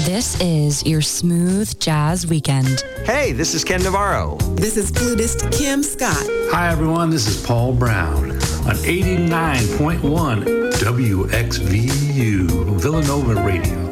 This is your smooth jazz weekend. Hey, this is Ken Navarro. This is flutist Kim Scott. Hi, everyone. This is Paul Brown on 89.1 WXVU, Villanova Radio.